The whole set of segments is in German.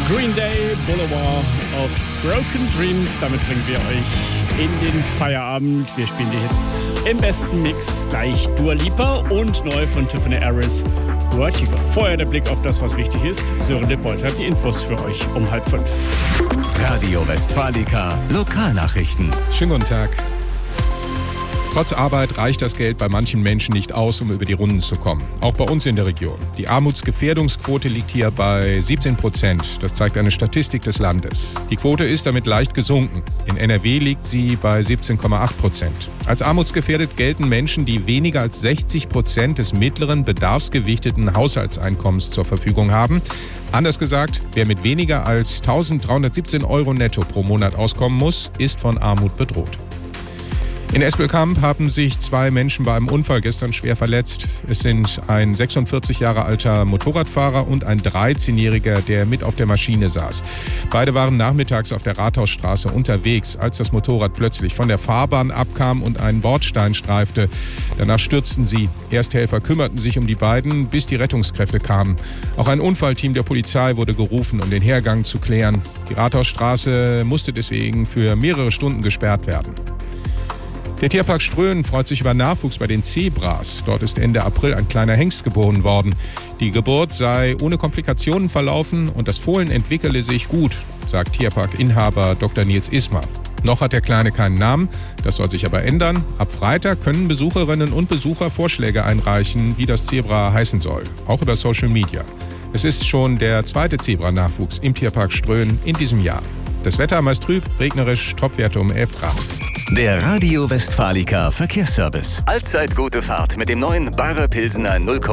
Green Day, Boulevard of Broken Dreams. Damit bringen wir euch in den Feierabend. Wir spielen die Hits im besten Mix. Gleich Dua Lipa und neu von Tiffany Harris, Vertigo. Vorher der Blick auf das, was wichtig ist. Sören Lippold hat die Infos für euch um 4:30. Radio Westfalica, Lokalnachrichten. Schönen guten Tag. Trotz Arbeit reicht das Geld bei manchen Menschen nicht aus, um über die Runden zu kommen. Auch bei uns in der Region. Die Armutsgefährdungsquote liegt hier bei 17%. Das zeigt eine Statistik des Landes. Die Quote ist damit leicht gesunken. In NRW liegt sie bei 17,8%. Als armutsgefährdet gelten Menschen, die weniger als 60% des mittleren bedarfsgewichteten Haushaltseinkommens zur Verfügung haben. Anders gesagt, wer mit weniger als 1.317 € netto pro Monat auskommen muss, ist von Armut bedroht. In Espelkamp haben sich 2 Menschen bei einem Unfall gestern schwer verletzt. Es sind ein 46 Jahre alter Motorradfahrer und ein 13-Jähriger, der mit auf der Maschine saß. Beide waren nachmittags auf der Rathausstraße unterwegs, als das Motorrad plötzlich von der Fahrbahn abkam und einen Bordstein streifte. Danach stürzten sie. Ersthelfer kümmerten sich um die beiden, bis die Rettungskräfte kamen. Auch ein Unfallteam der Polizei wurde gerufen, um den Hergang zu klären. Die Rathausstraße musste deswegen für mehrere Stunden gesperrt werden. Der Tierpark Ströhen freut sich über Nachwuchs bei den Zebras. Dort ist Ende April ein kleiner Hengst geboren worden. Die Geburt sei ohne Komplikationen verlaufen und das Fohlen entwickele sich gut, sagt Tierparkinhaber Dr. Nils Ismar. Noch hat der Kleine keinen Namen, das soll sich aber ändern. Ab Freitag können Besucherinnen und Besucher Vorschläge einreichen, wie das Zebra heißen soll, auch über Social Media. Es ist schon der 2. Zebra-Nachwuchs im Tierpark Ströhen in diesem Jahr. Das Wetter meist trüb, regnerisch, Topwerte um 11 Grad. Der Radio Westfalica Verkehrsservice. Allzeit gute Fahrt mit dem neuen Barre Pilsener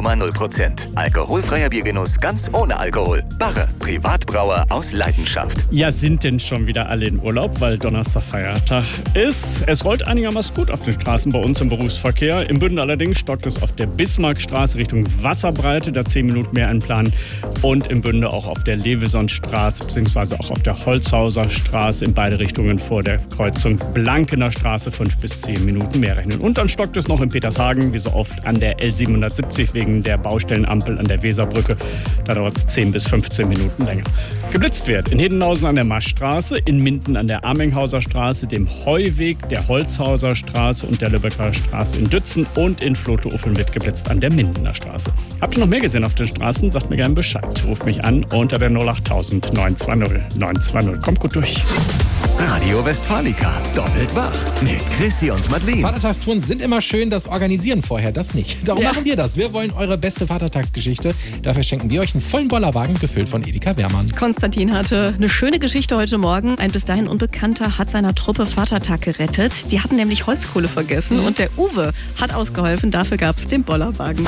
0,0%. Alkoholfreier Biergenuss ganz ohne Alkohol. Barre, Privatbrauer aus Leidenschaft. Ja, sind denn schon wieder alle in Urlaub, weil Donnerstag Feiertag ist? Es rollt einigermaßen gut auf den Straßen bei uns im Berufsverkehr. Im Bünden allerdings stockt es auf der Bismarckstraße Richtung Wasserbreite, da 10 Minuten mehr einplanen. Und im Bünde auch auf der Levesonstraße, beziehungsweise auch auf der Holzhauser Straße in beide Richtungen vor der Kreuzung Blankener Straße 5 bis 10 Minuten mehr rechnen. Und dann stockt es noch in Petershagen, wie so oft an der L770 wegen der Baustellenampel an der Weserbrücke. Da dauert es 10 bis 15 Minuten länger. Geblitzt wird in Hedenhausen an der Maschstraße, in Minden an der Armenghauser Straße, dem Heuweg, der Holzhauser Straße und der Lübecker Straße in Dützen und in Flote-Uffeln wird geblitzt an der Mindener Straße. Habt ihr noch mehr gesehen auf den Straßen? Sagt mir gerne Bescheid. Ruft mich an unter der 08000 920 920. Kommt gut durch. Radio Westfalica, doppelt wach mit Chrissy und Madeleine. Vatertagstouren sind immer schön, das Organisieren vorher, das nicht. Darum machen wir das. Wir wollen eure beste Vatertagsgeschichte. Dafür schenken wir euch einen vollen Bollerwagen, gefüllt von Edeka Wehrmann. Konstantin hatte eine schöne Geschichte heute Morgen. Ein bis dahin Unbekannter hat seiner Truppe Vatertag gerettet. Die hatten nämlich Holzkohle vergessen und der Uwe hat ausgeholfen. Dafür gab es den Bollerwagen.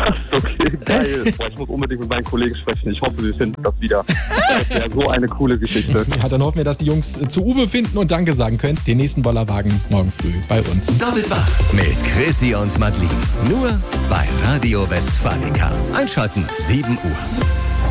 Okay, geil. Boah, ich muss unbedingt mit meinen Kollegen sprechen. Ich hoffe, sie finden das wieder. Das wäre so eine coole Geschichte. Ja, dann hoffen wir, dass die Jungs zu Uwe finden und Danke sagen können. Den nächsten Bollerwagen morgen früh bei uns. Doppelt wach mit Chrissy und Madeleine. Nur bei Radio Westfalica. Einschalten 7 Uhr.